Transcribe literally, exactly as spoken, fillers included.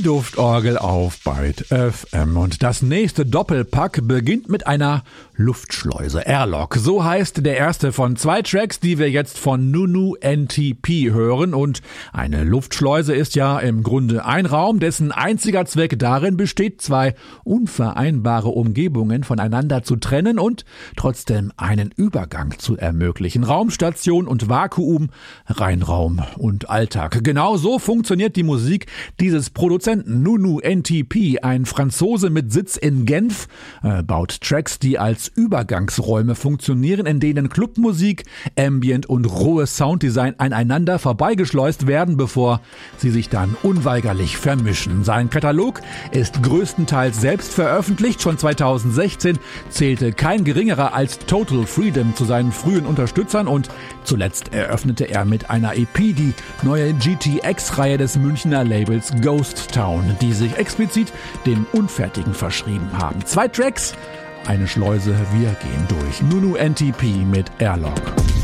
Duftorgel auf Byte F M. Und das nächste Doppelpack beginnt mit einer Luftschleuse. Airlock, so heißt der erste von zwei Tracks, die wir jetzt von Nunu N T P hören. Und eine Luftschleuse ist ja im Grunde ein Raum, dessen einziger Zweck darin besteht, zwei unvereinbare Umgebungen voneinander zu trennen und trotzdem einen Übergang zu ermöglichen. Raumstation und Vakuum, Reinraum und Alltag. Genau so funktioniert die Musik dieses Produzenten Nunu N T P, ein Franzose mit Sitz in Genf, äh, baut Tracks, die als Übergangsräume funktionieren, in denen Clubmusik, Ambient und rohes Sounddesign aneinander vorbeigeschleust werden, bevor sie sich dann unweigerlich vermischen. Sein Katalog ist größtenteils selbst veröffentlicht. Schon zweitausendsechzehn zählte kein geringerer als Total Freedom zu seinen frühen Unterstützern und zuletzt eröffnete er mit einer E P die neue G T X-Reihe des Münchner Labels Ghost Town, die sich explizit dem Unfertigen verschrieben haben. Zwei Tracks, eine Schleuse, wir gehen durch. Nunu N T P mit Airlock.